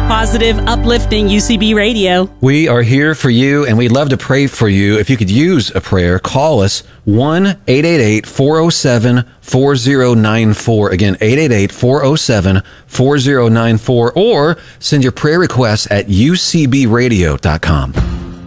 positive, uplifting UCB radio. We are here for you, and we'd love to pray for you. If you could use a prayer, call us 1-888-407-4094. Again, 888-407-4094, or send your prayer requests at ucbradio.com.